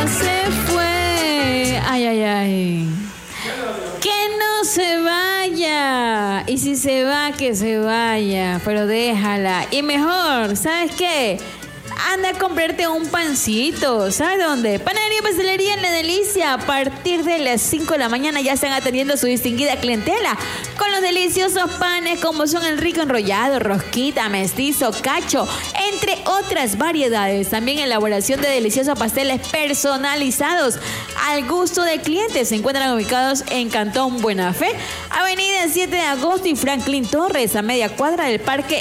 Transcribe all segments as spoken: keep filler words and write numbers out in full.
se fue. Ay, ay, ay. Que no se vaya. Y si se va, que se vaya. Pero déjala. Y mejor, ¿sabes qué? Anda a comprarte un pancito. ¿Sabes dónde? Panadería y Pastelería en La Delicia. A partir de las cinco de la mañana ya están atendiendo a su distinguida clientela con los deliciosos panes como son el rico enrollado, rosquita, mestizo, cacho, entre otras variedades. También elaboración de deliciosos pasteles personalizados al gusto del cliente. Se encuentran ubicados en Cantón Buena Fe, Avenida siete de agosto y Franklin Torres, a media cuadra del Parque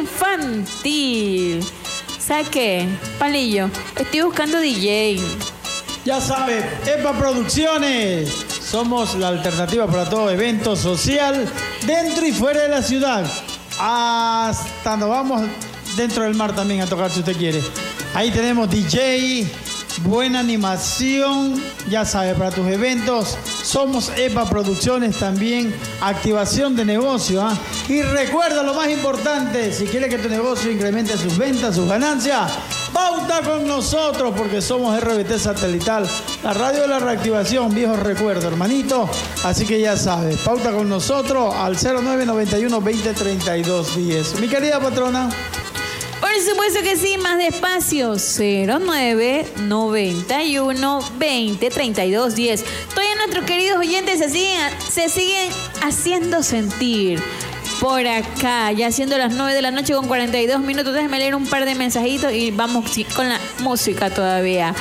Infantil. ¿Sabes qué, Palillo? Estoy buscando D J. Ya sabe, EPA Producciones. Somos la alternativa para todo evento social dentro y fuera de la ciudad. Hasta nos vamos dentro del mar también a tocar si usted quiere. Ahí tenemos D J, buena animación, ya sabe, para tus eventos. Somos EPA Producciones también, activación de negocio. ¿eh? Y recuerda lo más importante, si quieres que tu negocio incremente sus ventas, sus ganancias, pauta con nosotros porque somos R B T Satelital, la radio de la reactivación, viejos recuerdos, hermanito. Así que ya sabes, pauta con nosotros al cero nueve noventa y uno veinte treinta y dos diez. Mi querida patrona. Por supuesto que sí, más despacio. cero nueve noventa y uno veinte treinta y dos diez. Todavía nuestros queridos oyentes se siguen, se siguen haciendo sentir por acá, ya siendo las nueve de la noche con cuarenta y dos minutos. Déjenme leer un par de mensajitos y vamos con la música todavía.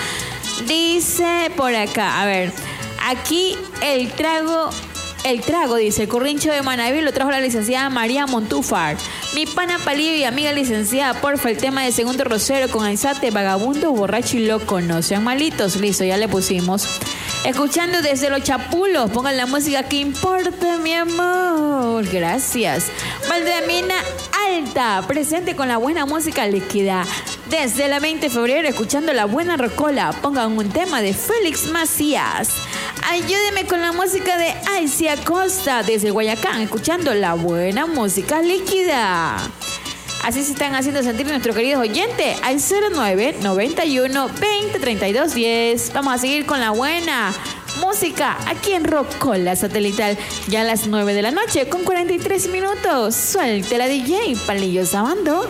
Dice por acá, a ver, aquí el trago... El trago, dice, el corrincho de Manaví lo trajo la licenciada María Montúfar. Mi pana Palillo y amiga licenciada, porfa, el tema de Segundo Rosero con Aizate, vagabundo, borracho y loco. No sean malitos. Listo, ya le pusimos. Escuchando desde Los Chapulos, pongan la música que importa, mi amor. Gracias. Valdemina Alta, presente con la buena música líquida. Desde la veinte de febrero, escuchando la buena rocola, pongan un tema de Félix Macías. Ayúdeme con la música de Aicy Acosta, desde Guayacán, escuchando la buena música líquida. Así se están haciendo sentir nuestros queridos oyentes al cero nueve noventa y uno veinte treinta y dos diez. Vamos a seguir con la buena música aquí en Rocola Satelital. Ya a las nueve de la noche con cuarenta y tres minutos. Suelte la D J, Palillo Sabando.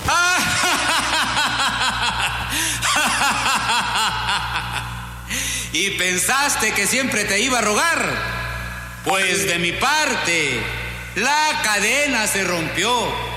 ¿Y pensaste que siempre te iba a rogar? Pues de mi parte, la cadena se rompió.